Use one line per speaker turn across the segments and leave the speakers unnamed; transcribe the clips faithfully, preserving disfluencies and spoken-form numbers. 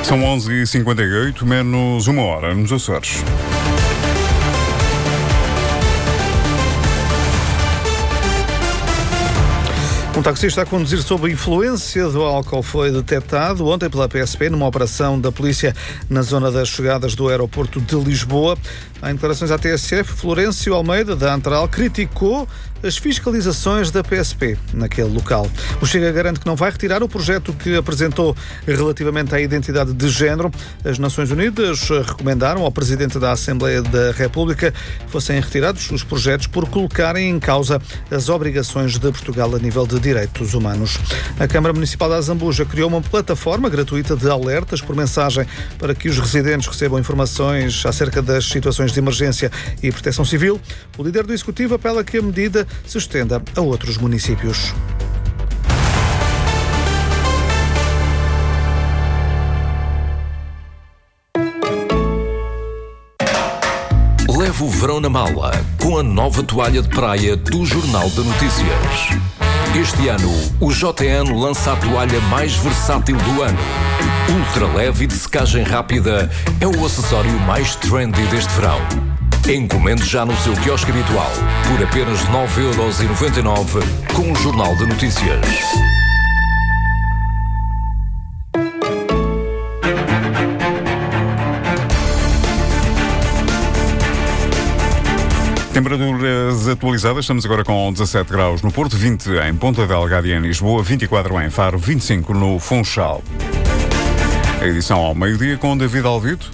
São onze e cinquenta e oito, menos uma hora, nos Açores.
Um taxista a conduzir sob a influência do álcool foi detectado ontem pela P S P numa operação da polícia na zona das chegadas do aeroporto de Lisboa. Em declarações à T S F, Florencio Almeida, da Antral, criticou as fiscalizações da P S P naquele local. O Chega garante que não vai retirar o projeto que apresentou relativamente à identidade de género. As Nações Unidas recomendaram ao Presidente da Assembleia da República que fossem retirados os projetos por colocarem em causa as obrigações de Portugal a nível de direitos humanos. A Câmara Municipal da Azambuja criou uma plataforma gratuita de alertas por mensagem para que os residentes recebam informações acerca das situações de emergência e proteção civil. O líder do Executivo apela que a medida se estenda a outros municípios.
Leve o verão na mala com a nova toalha de praia do Jornal de Notícias. Este ano, o J N lança a toalha mais versátil do ano. Ultra leve e de secagem rápida é o acessório mais trendy deste verão. Encomende já no seu quiosque habitual por apenas nove euros e noventa e nove com o Jornal de Notícias.
Temperaturas atualizadas, estamos agora com dezassete graus no Porto, vinte em Ponta Delgada e em Lisboa, vinte e quatro em Faro, vinte e cinco no Funchal. A edição ao meio-dia com David Alvito.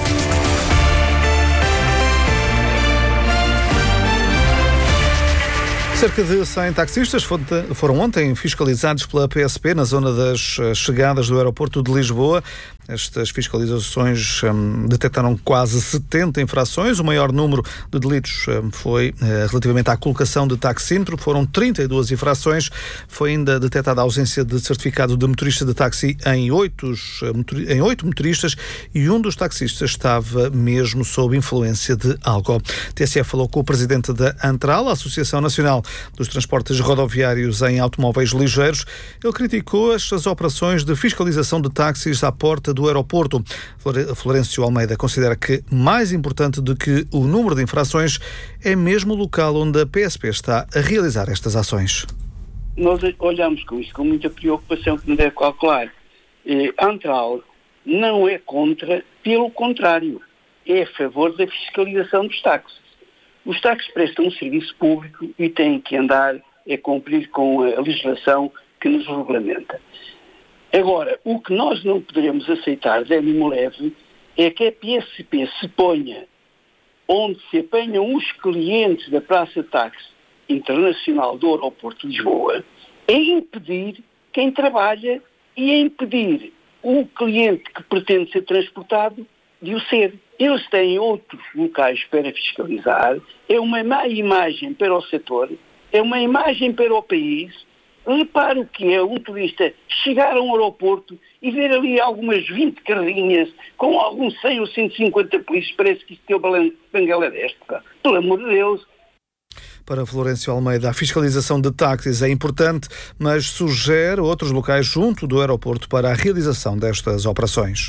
Cerca de cem taxistas foram ontem fiscalizados pela P S P na zona das chegadas do aeroporto de Lisboa. Estas fiscalizações hum, detectaram quase setenta infrações. O maior número de delitos hum, foi eh, relativamente à colocação de taxímetro. Foram trinta e duas infrações. Foi ainda detectada a ausência de certificado de motorista de táxi em oito, em oito motoristas e um dos taxistas estava mesmo sob influência de álcool. A T S F falou com o presidente da Antral, a Associação Nacional dos Transportes Rodoviários em Automóveis Ligeiros. Ele criticou estas operações de fiscalização de táxis à porta do aeroporto. Florencio Almeida considera que mais importante do que o número de infrações é mesmo o local onde a P S P está a realizar estas ações.
Nós olhamos com isso com muita preocupação, que não deve calcular. A Antral não é contra, pelo contrário, é a favor da fiscalização dos táxis. Os táxis prestam um serviço público e têm que andar a cumprir com a legislação que nos regulamenta. Agora, o que nós não poderemos aceitar de ânimo leve é que a P S P se ponha onde se apanham os clientes da Praça de Táxi Internacional do Aeroporto de Lisboa a impedir quem trabalha e a impedir o cliente que pretende ser transportado de o ser. Eles têm outros locais para fiscalizar, é uma má imagem para o setor, é uma imagem para o país. Repare o que é um turista chegar a um aeroporto e ver ali algumas vinte carrinhas com alguns cem ou cento e cinquenta polícias, parece que isto é o Bangladesh. Pelo amor de Deus.
Para Florencio Almeida, a fiscalização de táxis é importante, mas sugere outros locais junto do aeroporto para a realização destas operações.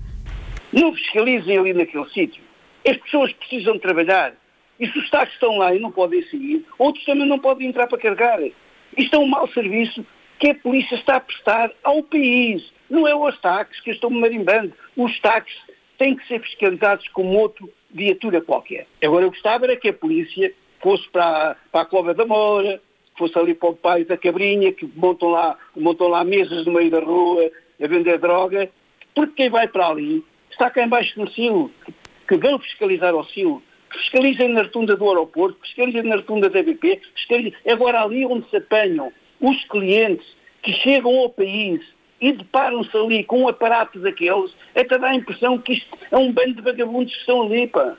Não fiscalizem ali naquele sítio. As pessoas precisam trabalhar. E se os táxis estão lá e não podem seguir, outros também não podem entrar para carregar. Isto é um mau serviço que a polícia está a prestar ao país. Não é aos táxis que eu estou marimbando. Os táxis têm que ser fiscalizados como outro viatura qualquer. Agora eu gostava era que a polícia fosse para, para a Cova da Moura, fosse ali para o Pai da Cabrinha, que montam lá, montam lá mesas no meio da rua a vender droga, porque quem vai para ali está cá embaixo no silo, que vão fiscalizar ao silo. Fiscalizem na rotunda do aeroporto, fiscalizem na rotunda da B P, fiscalizem. Agora ali onde se apanham os clientes que chegam ao país e deparam-se ali com um aparato daqueles, até dá a impressão que isto é um bando de vagabundos que estão ali, pá.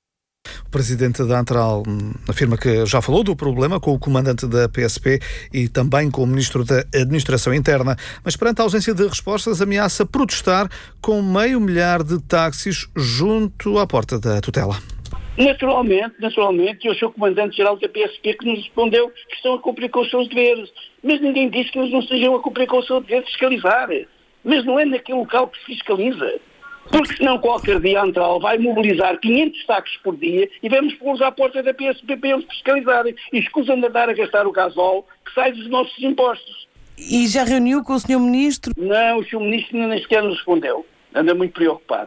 O presidente da Antral afirma que já falou do problema com o comandante da P S P e também com o ministro da Administração Interna, mas perante a ausência de respostas ameaça protestar com meio milhar de táxis junto à porta da tutela.
Naturalmente, naturalmente, eu sou o comandante-geral da P S P que nos respondeu que estão a cumprir com os seus deveres, mas ninguém disse que eles não estejam a cumprir com o seu dever de fiscalizar. mas não é naquele local que se fiscaliza. Porque senão qualquer dia a Antral vai mobilizar quinhentos sacos por dia e vamos pô-los à porta da P S P para eles fiscalizarem. E escusam de andar a gastar o gasóleo que sai dos nossos impostos.
E já reuniu com o senhor Ministro?
Não, o senhor Ministro nem sequer nos respondeu. Anda muito preocupado.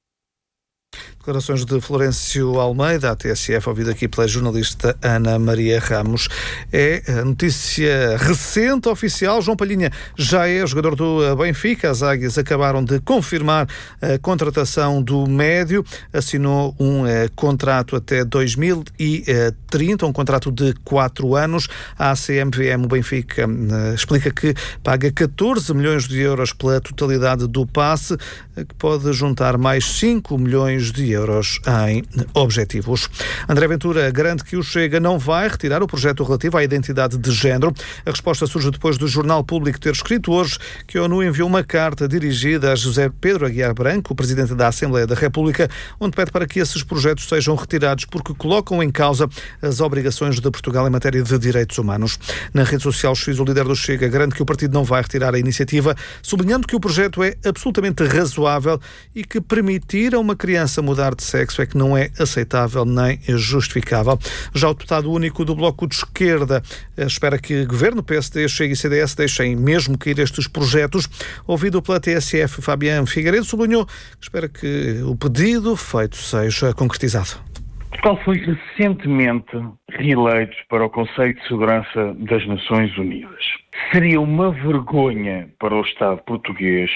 Declarações de Florencio Almeida, à T S F, ouvido aqui pela jornalista Ana Maria Ramos. É a notícia recente, oficial. João Palhinha já é jogador do Benfica. As Águias acabaram de confirmar a contratação do médio. Assinou um eh, contrato até dois mil e trinta, um contrato de quatro anos. A A C M V M, o Benfica, eh, explica que paga catorze milhões de euros pela totalidade do passe, eh, que pode juntar mais cinco milhões de euros em objetivos. André Ventura garante que o Chega não vai retirar o projeto relativo à identidade de género. A resposta surge depois do Jornal Público ter escrito hoje que a ONU enviou uma carta dirigida a José Pedro Aguiar Branco, o Presidente da Assembleia da República, onde pede para que esses projetos sejam retirados porque colocam em causa as obrigações de Portugal em matéria de direitos humanos. Na rede social X, o líder do Chega garante que o partido não vai retirar a iniciativa, sublinhando que o projeto é absolutamente razoável e que permitir a uma criança mudar de sexo é que não é aceitável nem justificável. Já o deputado único do Bloco de Esquerda espera que Governo, P S D, Chega e C D S deixem mesmo cair estes projetos. Ouvido pela T S F, Fabiano Figueiredo sublinhou que espera que o pedido feito seja concretizado.
Portugal foi recentemente reeleito para o Conselho de Segurança das Nações Unidas. Seria uma vergonha para o Estado português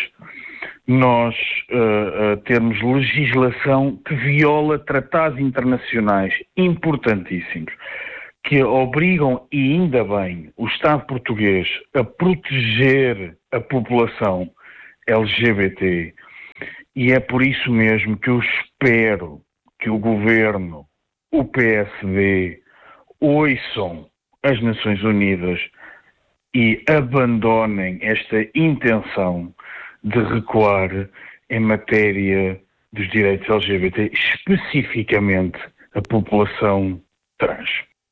nós uh, uh, termos legislação que viola tratados internacionais importantíssimos, que obrigam, e ainda bem, o Estado português a proteger a população L G B T. E é por isso mesmo que eu espero que o Governo, o P S D, ouçam as Nações Unidas e abandonem esta intenção de recuar em matéria dos direitos L G B T, especificamente a população trans.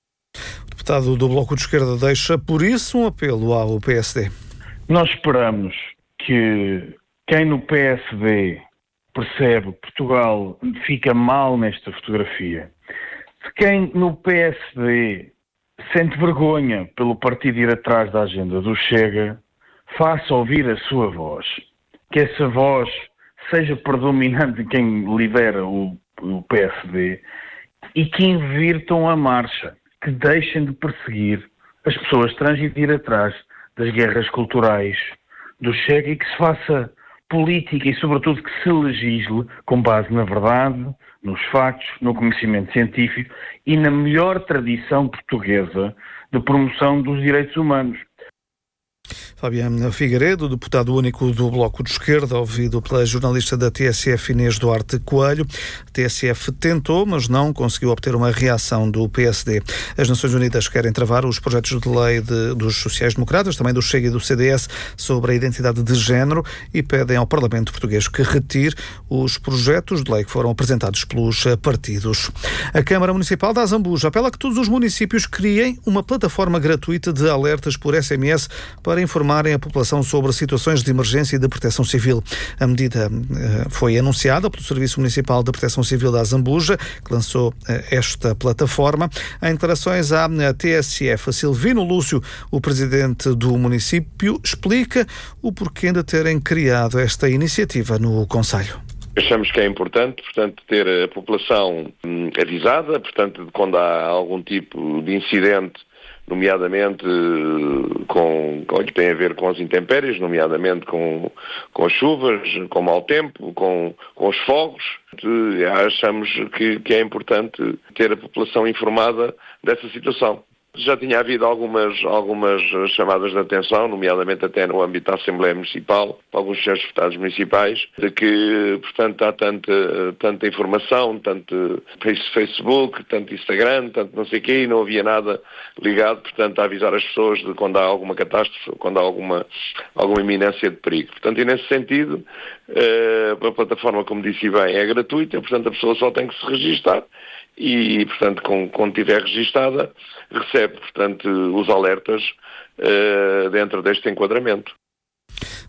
O deputado do Bloco de Esquerda deixa, por isso, um apelo ao P S D.
Nós esperamos que quem no P S D percebe que Portugal fica mal nesta fotografia, se quem no P S D sente vergonha pelo partido ir atrás da agenda do Chega, faça ouvir a sua voz. Que essa voz seja predominante em quem lidera o, o P S D e que invirtam a marcha, que deixem de perseguir as pessoas trans e de ir atrás das guerras culturais do Chega e que se faça política e, sobretudo, que se legisle com base na verdade, nos factos, no conhecimento científico e na melhor tradição portuguesa de promoção dos direitos humanos.
Fabiano Figueiredo, deputado único do Bloco de Esquerda, ouvido pela jornalista da T S F Inês Duarte Coelho. A T S F tentou, mas não conseguiu obter uma reação do P S D. As Nações Unidas querem travar os projetos de lei de, dos sociais-democratas, também do Chega e do C D S, sobre a identidade de género e pedem ao Parlamento português que retire os projetos de lei que foram apresentados pelos partidos. A Câmara Municipal da Azambuja apela que todos os municípios criem uma plataforma gratuita de alertas por S M S para informar a população sobre situações de emergência e de proteção civil. A medida uh, foi anunciada pelo Serviço Municipal de Proteção Civil da Azambuja, que lançou uh, esta plataforma. Em declarações à T S F, Silvino Lúcio, o presidente do município, explica o porquê de terem criado esta iniciativa no concelho.
Achamos que é importante, portanto, ter a população hum, avisada, portanto, quando há algum tipo de incidente, nomeadamente com, com o que tem a ver com as intempéries, nomeadamente com, com as chuvas, com o mau tempo, com, com os fogos. Achamos que, que é importante ter a população informada dessa situação. Já tinha havido algumas, algumas chamadas de atenção, nomeadamente até no âmbito da Assembleia Municipal, para alguns senhores deputados municipais, de que, portanto, há tanta, tanta informação, tanto Facebook, tanto Instagram, tanto não sei o quê, e não havia nada ligado, portanto, a avisar as pessoas de quando há alguma catástrofe, quando há alguma, alguma iminência de perigo. Portanto, e nesse sentido, a plataforma, como disse bem, é gratuita, portanto, a pessoa só tem que se registar. E, portanto, quando estiver registada, recebe, portanto, os alertas uh, dentro deste enquadramento.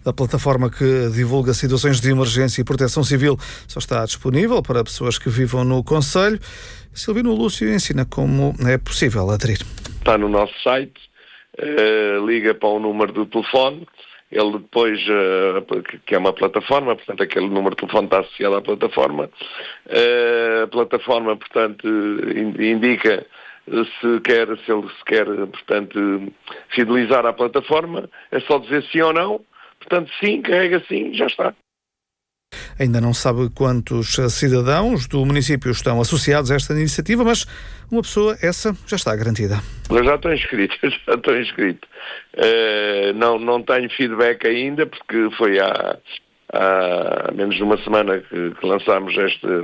A plataforma que divulga situações de emergência e proteção civil só está disponível para pessoas que vivam no concelho. Silvino Lúcio ensina como é possível aderir.
Está no nosso site, uh, liga para o número do telefone, ele depois, uh, que é uma plataforma, portanto aquele número de telefone está associado à plataforma, uh, a plataforma, portanto, indica se quer, se ele se quer, portanto, fidelizar à plataforma, é só dizer sim ou não, portanto sim, carrega sim, já está.
Ainda não sabe quantos cidadãos do município estão associados a esta iniciativa, mas uma pessoa, essa, já está garantida.
Eu já estou inscrito, já estou inscrito. Uh, não, não tenho feedback ainda, porque foi há, há menos de uma semana que, que lançámos este, uh,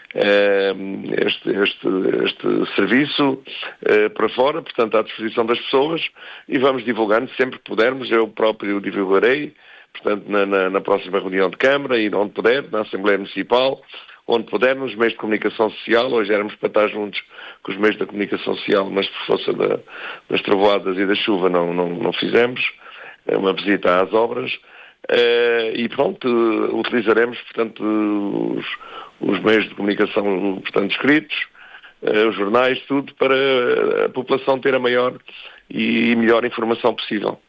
este, este, este serviço uh, para fora, portanto à disposição das pessoas, e vamos divulgando sempre que pudermos. Eu próprio divulgarei, portanto, na, na, na próxima reunião de Câmara e onde puder, na Assembleia Municipal, onde puder, nos meios de comunicação social. Hoje éramos para estar juntos com os meios da comunicação social, mas por força da, das trovoadas e da chuva não, não, não fizemos uma visita às obras. Uh, e pronto, utilizaremos, portanto, os, os meios de comunicação, portanto, escritos, uh, os jornais, tudo, para a população ter a maior e melhor informação possível.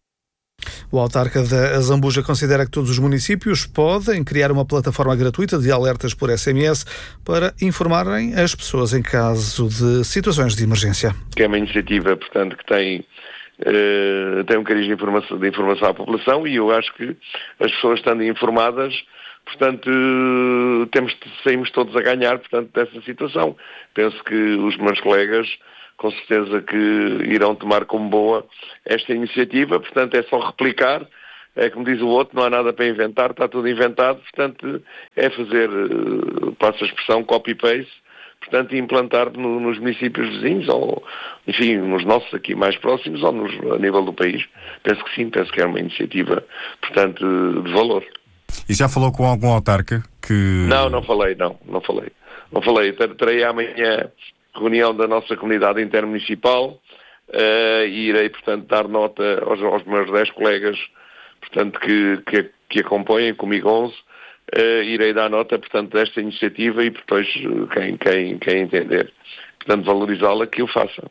O autarca da Zambuja considera que todos os municípios podem criar uma plataforma gratuita de alertas por S M S para informarem as pessoas em caso de situações de emergência.
Que é uma iniciativa, portanto, que tem, uh, tem um cariz de informação, de informação à população, e eu acho que as pessoas estando informadas, portanto, temos, saímos todos a ganhar, portanto, dessa situação. Penso que os meus colegas com certeza que irão tomar como boa esta iniciativa, portanto é só replicar, é como diz o outro, não há nada para inventar, está tudo inventado, portanto é fazer, passo a expressão, copy-paste, portanto implantar no, nos municípios vizinhos, ou enfim, nos nossos aqui mais próximos, ou nos, a nível do país. Penso que sim, penso que é uma iniciativa, portanto, de valor.
E já falou com algum autarca que...
Não, não falei, não, não falei. Não falei, terei amanhã reunião da nossa comunidade intermunicipal uh, e irei, portanto, dar nota aos, aos meus dez colegas, portanto, que, que, que acompanhem, comigo onze, uh, irei dar nota, portanto, desta iniciativa, e depois quem, quem, quem entender, portanto, valorizá-la, que o faça.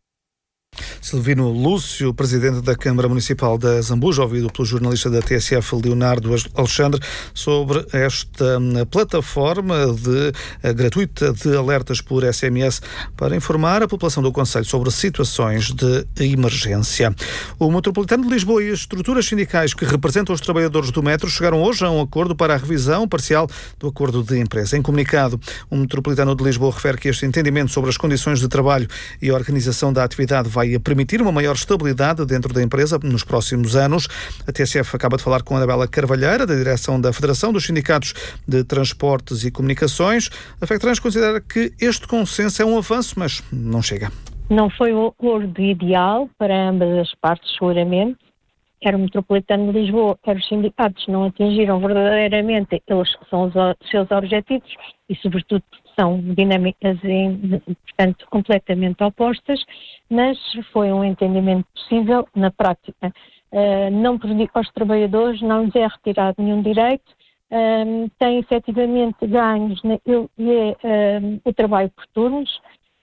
Silvino Lúcio, presidente da Câmara Municipal da Zambuja, ouvido pelo jornalista da T S F, Leonardo Alexandre, sobre esta plataforma de, uh, gratuita de alertas por S M S para informar a população do concelho sobre situações de emergência. O Metropolitano de Lisboa e as estruturas sindicais que representam os trabalhadores do metro chegaram hoje a um acordo para a revisão parcial do acordo de empresa. Em comunicado, o Metropolitano de Lisboa refere que este entendimento sobre as condições de trabalho e a organização da atividade vai permitir uma maior estabilidade dentro da empresa nos próximos anos. A T S F acaba de falar com a Anabela Carvalheira, da direção da Federação dos Sindicatos de Transportes e Comunicações. A FECTRANS considera que este consenso é um avanço, mas não chega.
Não foi o acordo ideal para ambas as partes, seguramente. Quer o Metropolitano de Lisboa, quer os sindicatos não atingiram verdadeiramente eles que são os seus objetivos e, sobretudo, são dinâmicas e, portanto, completamente opostas, mas foi um entendimento possível na prática. Uh, não prejudica os trabalhadores, não lhes é retirado nenhum direito, um, tem efetivamente ganhos na, e é um, o trabalho por turnos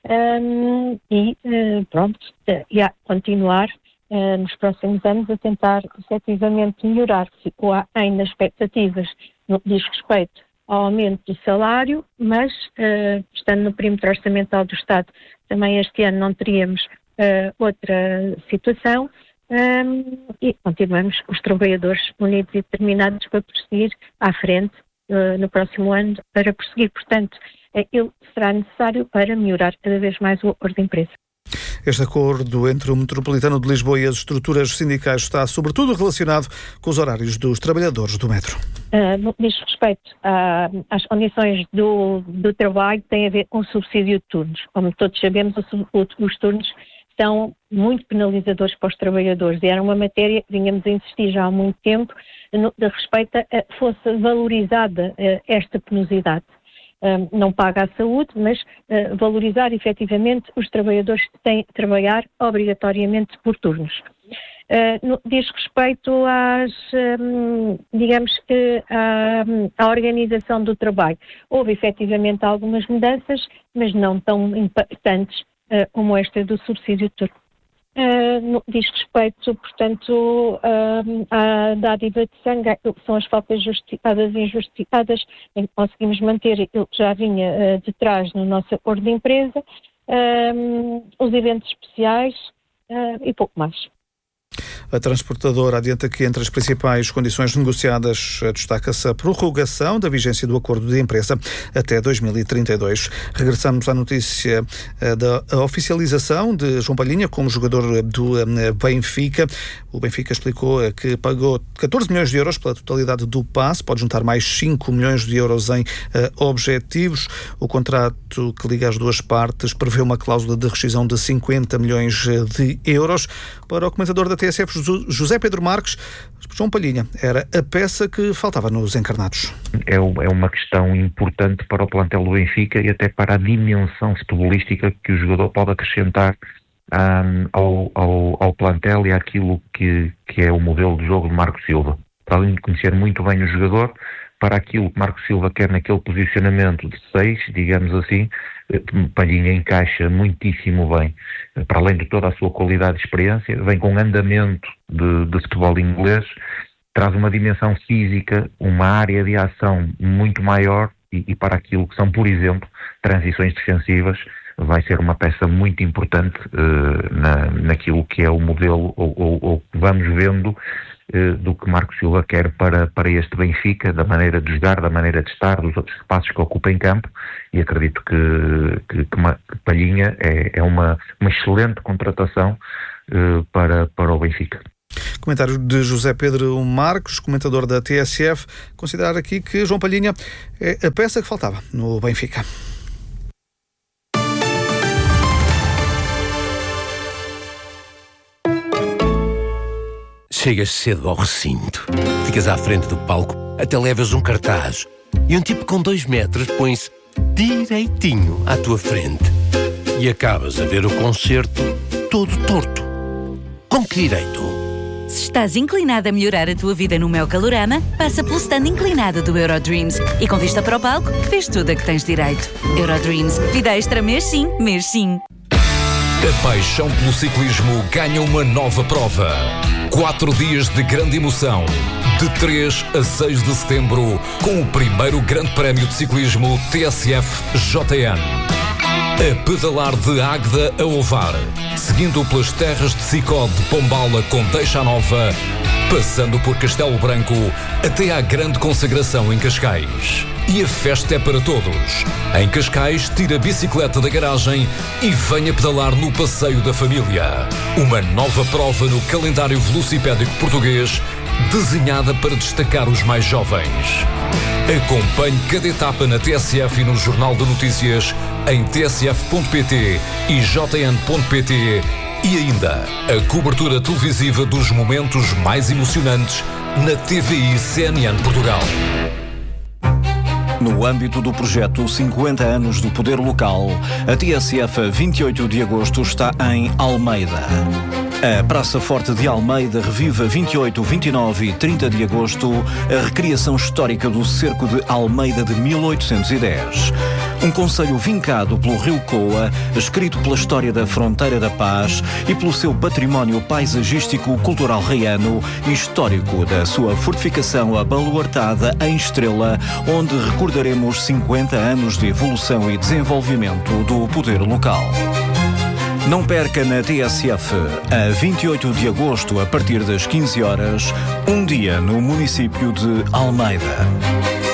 um, e, uh, pronto, e a continuar Uh, nos próximos anos a tentar efetivamente melhorar. Ficou ainda expectativas no que diz respeito ao aumento do salário, mas uh, estando no perímetro orçamental do Estado, também este ano não teríamos uh, outra situação, um, e continuamos os trabalhadores unidos e determinados para prosseguir à frente uh, no próximo ano, para prosseguir, portanto, aquilo que será necessário para melhorar cada vez mais o acordo de empresa.
Este acordo entre o Metropolitano de Lisboa e as estruturas sindicais está sobretudo relacionado com os horários dos trabalhadores do metro.
Uh, no que diz respeito uh, às condições do, do trabalho, tem a ver com o subsídio de turnos. Como todos sabemos, o, o, os turnos são muito penalizadores para os trabalhadores e era uma matéria que vínhamos a insistir já há muito tempo, no, de respeito a que fosse valorizada uh, esta penosidade. Um, não paga a saúde, mas uh, valorizar efetivamente os trabalhadores que têm que trabalhar obrigatoriamente por turnos. Uh, no, diz respeito às, um, digamos que, à, à organização do trabalho. Houve efetivamente algumas mudanças, mas não tão impactantes uh, como esta do subsídio turco. Uh, no, diz respeito, portanto, uh, à dádiva de sangue, são as faltas justificadas e injustificadas, em que conseguimos manter aquilo que já vinha uh, de trás no nosso acordo de empresa, uh, os eventos especiais uh, e pouco mais.
A transportadora adianta que entre as principais condições negociadas destaca-se a prorrogação da vigência do acordo de empresa até dois mil e trinta e dois. Regressamos à notícia da oficialização de João Palhinha como jogador do Benfica. O Benfica explicou que pagou catorze milhões de euros pela totalidade do passe, pode juntar mais cinco milhões de euros em objetivos. O contrato que liga as duas partes prevê uma cláusula de rescisão de cinquenta milhões de euros. Para o comentador da T S F, José Pedro Marques, João Palhinha era a peça que faltava nos encarnados.
É uma questão importante para o plantel do Benfica e até para a dimensão futebolística que o jogador pode acrescentar um, ao, ao, ao plantel e àquilo que, que é o modelo de jogo de Marco Silva. Para além de conhecer muito bem o jogador, para aquilo que Marco Silva quer naquele posicionamento de seis, digamos assim, Palhinha encaixa muitíssimo bem. Para além de toda a sua qualidade de experiência, vem com um andamento de, de futebol inglês, traz uma dimensão física, uma área de ação muito maior e, e para aquilo que são, por exemplo, transições defensivas, vai ser uma peça muito importante uh, na, naquilo que é o modelo, ou, ou, ou vamos vendo uh, do que Marco Silva quer para, para este Benfica, da maneira de jogar, da maneira de estar, dos outros espaços que ocupa em campo, e acredito que, que, que Palhinha é, é uma, uma excelente contratação uh, para, para o Benfica.
Comentário de José Pedro Marques, comentador da T S F, considerar aqui que João Palhinha é a peça que faltava no Benfica.
Chegas cedo ao recinto, ficas à frente do palco, até levas um cartaz e um tipo com dois metros põe-se direitinho à tua frente e acabas a ver o concerto todo torto. Com que direito?
Se estás inclinado a melhorar a tua vida no Mel Calorama, passa pelo stand inclinado do Eurodreams e com vista para o palco, vês tudo a que tens direito. Eurodreams, vida extra mês sim, mês sim.
A paixão pelo ciclismo ganha uma nova prova. Quatro dias de grande emoção, de três a seis de setembro, com o primeiro grande prémio de ciclismo T S F J N. A pedalar de Águeda a Ovar, seguindo pelas terras de Sicó de Pombala com Deixa Nova, passando por Castelo Branco até à grande consagração em Cascais. E a festa é para todos. Em Cascais, tira a bicicleta da garagem e venha pedalar no Passeio da Família. Uma nova prova no calendário velocipédico português, desenhada para destacar os mais jovens. Acompanhe cada etapa na T S F e no Jornal de Notícias em t s f ponto p t e j n ponto p t e ainda a cobertura televisiva dos momentos mais emocionantes na T V I C N N Portugal.
No âmbito do projeto cinquenta anos do Poder Local, a T S F vinte e oito de agosto está em Almeida. A Praça Forte de Almeida revive a vinte e oito, vinte e nove e trinta de agosto a recriação histórica do Cerco de Almeida de mil oitocentos e dez. Um concelho vincado pelo Rio Coa, escrito pela história da Fronteira da Paz e pelo seu património paisagístico, cultural reiano e histórico da sua fortificação abaluartada em Estrela, onde recordaremos cinquenta anos de evolução e desenvolvimento do poder local. Não perca na T S F, a vinte e oito de agosto, a partir das quinze horas, um dia no município de Almeida.